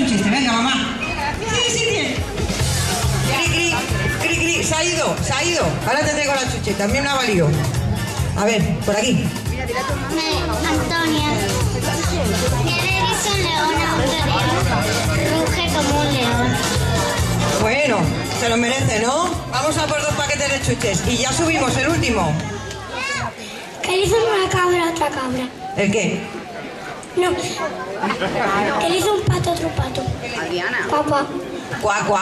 chiste. Venga, mamá. Sí, sí, tiene. Cri, cri, cri, cri. Se ha ido. Ahora te traigo la chucheta. También me ha valido. A ver, por aquí. Antonia. Tiene erizo un león, Antonia. Ruge como un león. Bueno, se lo merece, ¿no? Vamos a por 2 paquetes de chuches. Y ya subimos el último. ¿Qué le hizo una cabra a otra cabra? ¿El qué? No. ¿Qué le hizo un pato a otro pato? Adriana. Papá. Cuá, cuá.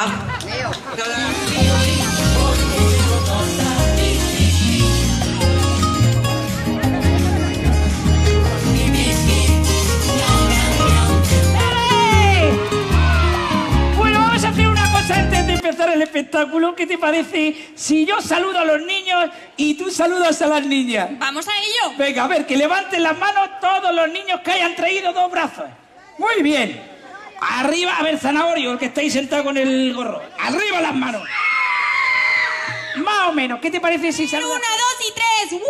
Bueno, vamos a hacer una cosa antes de empezar el espectáculo. ¿Qué te parece si yo saludo a los niños y tú saludas a las niñas? ¡Vamos a ello! Venga, a ver, que levanten las manos todos los niños que hayan traído 2 brazos. Muy bien. Arriba, a ver, Zanahorio, el que estáis sentado con el gorro. Arriba las manos. Más o menos. ¿Qué te parece si saludas? 1, 2 y 3. ¡Woo!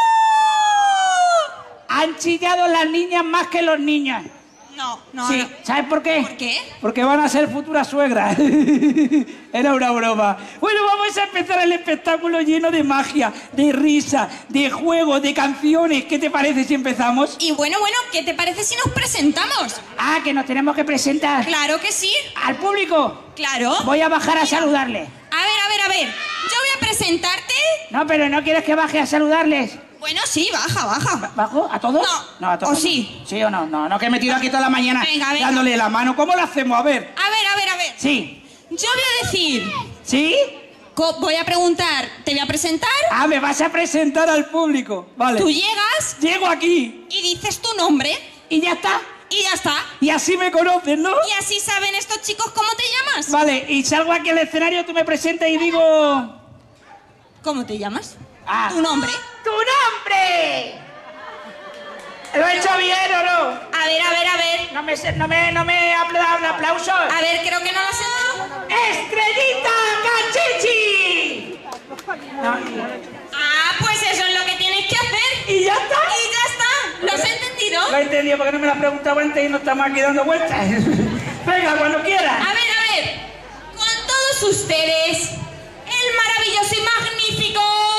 Han chillado las niñas más que los niños. No. Sí, ¿sabes por qué? ¿Por qué? Porque van a ser futuras suegras. Era una broma. Bueno, vamos a empezar el espectáculo lleno de magia, de risa, de juego, de canciones. ¿Qué te parece si empezamos? Y bueno, ¿qué te parece si nos presentamos? Ah, que nos tenemos que presentar. Claro que sí. ¿Al público? Claro. Voy a bajar a saludarle. A ver. Yo voy a presentarte. No, pero ¿no quieres que baje a saludarles? Bueno, sí, baja. ¿Bajo? ¿A todos? No. A todos. ¿O sí? ¿Sí o no? No, que he metido aquí toda la mañana Venga. dándole la mano. ¿Cómo lo hacemos? A ver. A ver. Sí. Yo voy a decir... ¿Sí? Voy a preguntar, ¿te voy a presentar? Ah, me vas a presentar al público. Vale. Tú llegas Llego aquí. y dices tu nombre ¿Y ya está? y ya está. Y así me conocen, ¿no? Y así saben estos chicos cómo te llamas. Vale, y salgo aquí al escenario, tú me presentas y digo... ¿Cómo te llamas? Ah. ¿Tu nombre? ¡Tu nombre! ¿Lo he hecho bien o no? A ver. No me aplausos. A ver, creo que no lo sé. ¡Estrellita Cachichi! No. Ah, pues eso es lo que tienes que hacer. ¿Y ya está? Y ya está. ¿Lo has entendido? Lo he entendido porque no me lo has preguntado antes y no estamos aquí dando vueltas. Venga, cuando quieras. A ver. Con todos ustedes, el maravilloso y magnífico...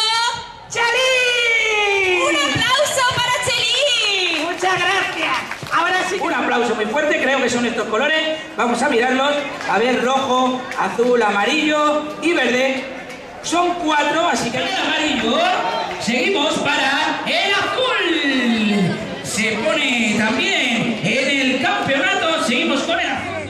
¡Chelín! ¡Un aplauso para Chelín! Muchas gracias. Ahora sí. Un aplauso muy fuerte, creo que son estos colores. Vamos a mirarlos. A ver, rojo, azul, amarillo y verde. Son 4, así que el amarillo. Seguimos para el azul. Se pone también en el campeonato. Seguimos con el azul.